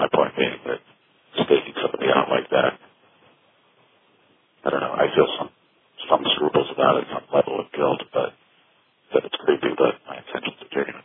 My point being that staking somebody out like that, I don't know, I feel some scruples about it, some level of guilt, but that it's creepy, but my intentions are genuine.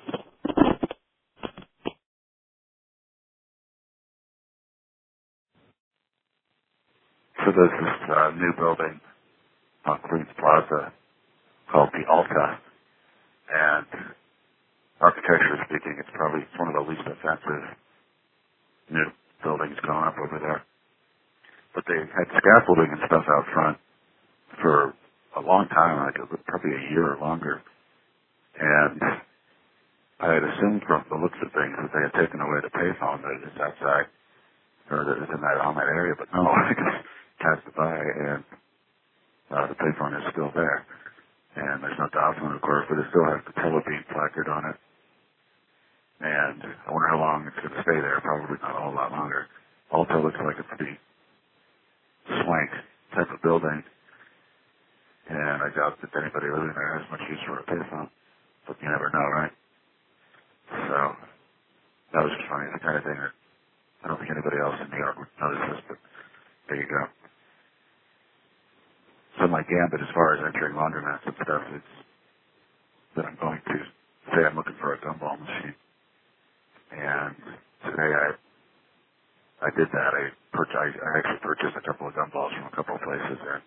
So there's this new building on Queens Plaza called the Alta, and architecturally speaking, it's one of the least offensive new buildings going up over there. But they had scaffolding and stuff out front for a long time, like probably a year or longer. And I had assumed from the looks of things that they had taken away the payphone that is outside, or that is on that area, but no, I just passed it by, and the payphone is still there. And there's no dial phone, of course, but it still has the Telebeam placard on it. And I wonder how long it's going to stay there. Probably not a whole lot longer. Alta looks like a pretty swank type of building. And I doubt that anybody living there has much use for a payphone. But you never know, right? So that was just funny. The kind of thing that I don't think anybody else in New York would notice this, but there you go. So my gambit as far as entering laundromats and stuff is that I'm going to say I'm looking for a gumball machine. And today I did that. I actually purchased a couple of gumballs from a couple of places, and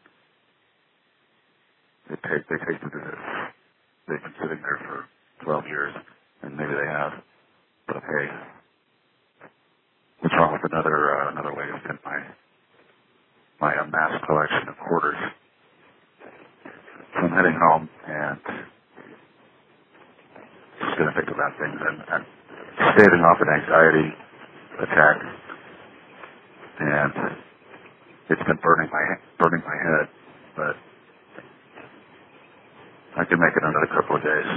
they tasted as if they've been sitting there for 12 years, and maybe they have. But hey, what's wrong with another way to spend my amassed collection of quarters? So I'm heading home and just going to think about things. I'm staving off an anxiety attack, and it's been burning my head, but I can make it another couple of days.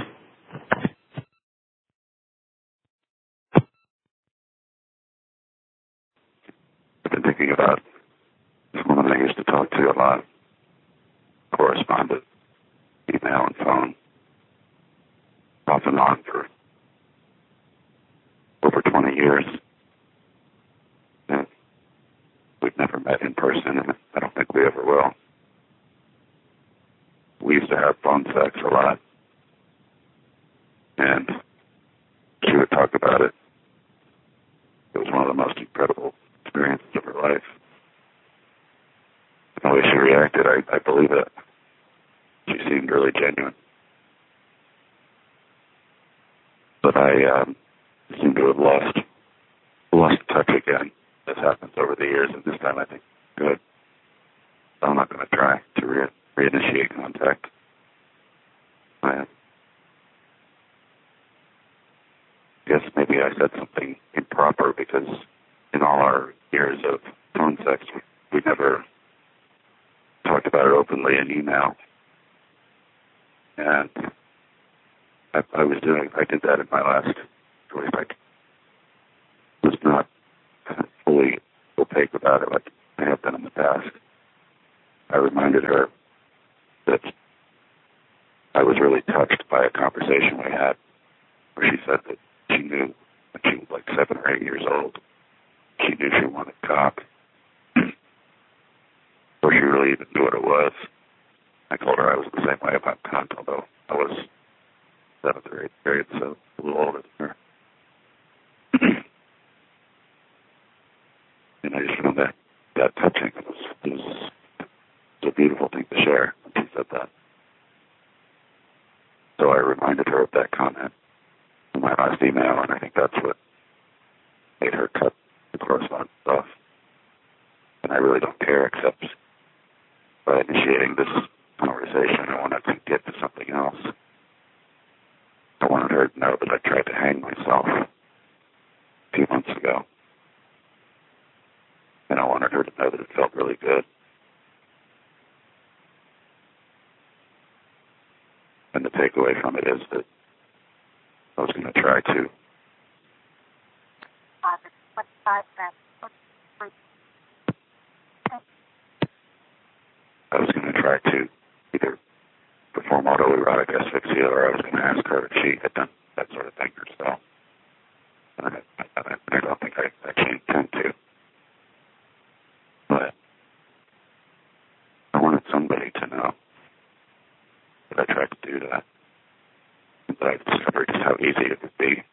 I've been thinking about this woman I used to talk to a lot, corresponded, email and phone, off and on for over 20 years. And we've never met in person, and I don't think we ever will. We used to have phone sex a lot, and she would talk about it. It was one of the most incredible experiences of her life. The way she reacted, I believe it. She seemed really genuine. But I seem to have lost touch again. This happens over the years, and this time I think, good. So I'm not going to try to reinitiate contact. I guess maybe I said something improper because in all our years of phone sex, we never talked about it openly in email. And I did that in my last choice. I was not fully opaque about it like I have done in the past. I reminded her that I was really touched by a conversation we had where she said that she knew when she was like 7 or 8 years old, she knew she wanted cock. Or she really even knew what it was. I told her I was the same way about cock, although I was 7th or 8th grade, so a little older than her. And I just found that touching. It was a beautiful thing to share when she said that. So I reminded her of that comment in my last email, and I think that's what made her cut the correspondence off. And I really don't care, except by initiating this conversation, I wanted to get to something else. I wanted her to know that I tried to hang myself a few months ago. And I wanted her to know that it felt really good. And the takeaway from it is that I was going to try to either perform autoerotic asphyxia, or I was going to ask her if she had done that sort of thing herself. And I don't think I easy it would be.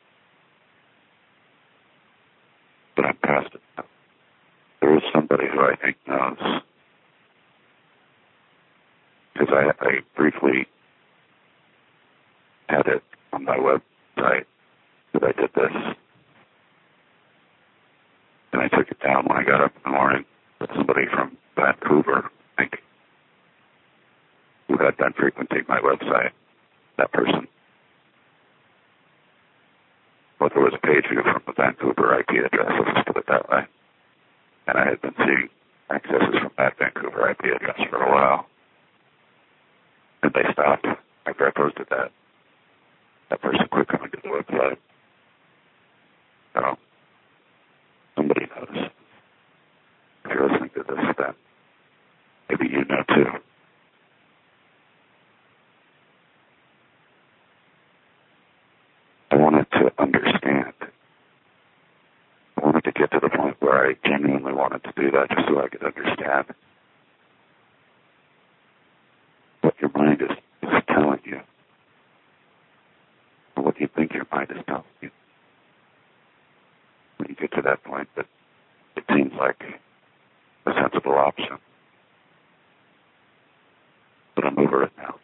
But I'm past it now. There is somebody who I think knows, because I briefly had it on my website that I did this, and I took it down when I got up in the morning with somebody from Vancouver, I think, who had been frequenting my website, that person. But there was a page view from the Vancouver IP address, let's put it that way. And I had been seeing accesses from that Vancouver IP address for a while. And they stopped after I posted that. That person quit coming to the website. So, somebody knows. If you're listening to this, then maybe you know too. I wanted to understand. I wanted to get to the point where I genuinely wanted to do that just so I could understand what your mind is telling you, or what you think your mind is telling you. When you get to that point, that it seems like a sensible option. But I'm over it now.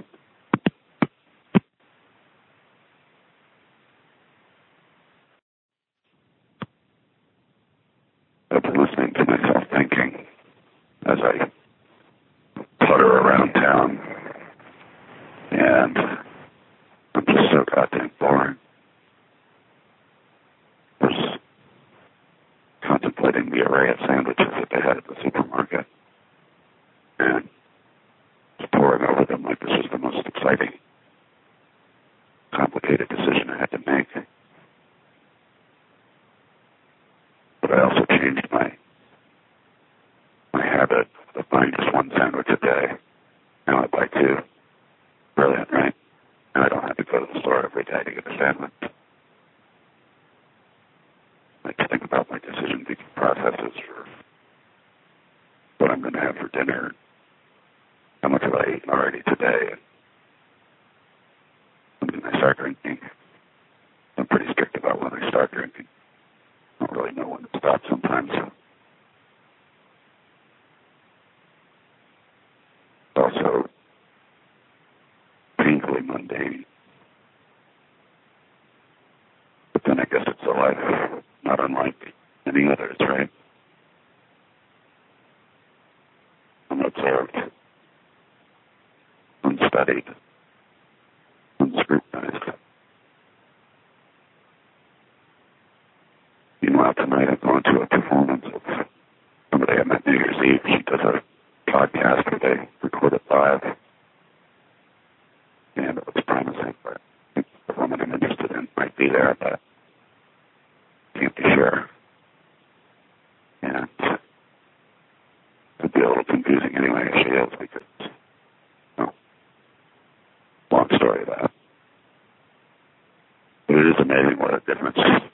I've been listening to myself thinking as I putter around town, and I'm just so goddamn boring. I was contemplating the array of sandwiches that they had at the supermarket, and just poring over them like this was the most exciting, complicated decision I had to make. But I also changed my habit of buying just one sandwich a day. Now I buy two. Brilliant, right? And I don't have to go to the store every day to get a sandwich. I like to think about my decision-making processes for what I'm going to have for dinner, how much have I eaten already today, and when can I start drinking. I'm pretty strict about when I start drinking. I don't really know when to stop sometimes. Also, painfully mundane. But then I guess it's a life not unlike any others, right? Unobserved, unstudied, unscrutinized. Meanwhile, tonight I'm going to a performance of somebody I met New Year's Eve. She does a podcast where they record it live. And it looks promising, but I think the woman I'm interested in might be there, but can't be sure. And it'd be a little confusing anyway if she is, because, well, long story of that. But it is amazing what a difference